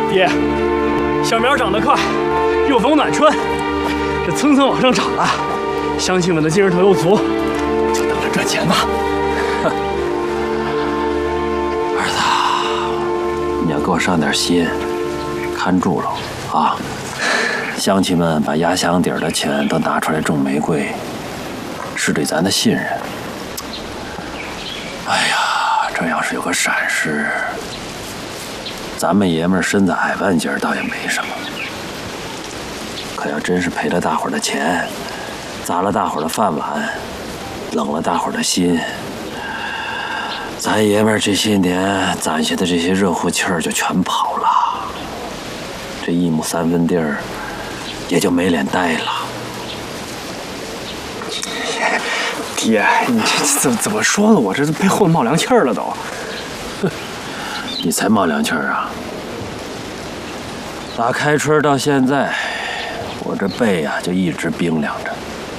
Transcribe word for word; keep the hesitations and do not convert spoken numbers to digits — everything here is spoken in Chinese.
爹，小苗长得快，又逢暖春，这蹭蹭往上涨啊！乡亲们的精神头又足，就等着赚钱吧。 儿子，你要给我上点心，看住了啊！乡亲们把压箱底儿的钱都拿出来种玫瑰，是对咱的信任。哎呀，这要是有个闪失，咱们爷们儿身子矮半截倒也没什么，可要真是赔了大伙儿的钱，砸了大伙儿的饭碗，冷了大伙儿的心，咱爷们儿这些年攒下的这些热乎气儿就全跑了，这一亩三分地儿也就没脸待了。 爹，你这怎怎么说呢？我这背后冒凉气儿了都。 你才冒凉气儿啊！打开春到现在，我这背呀、啊、就一直冰凉着。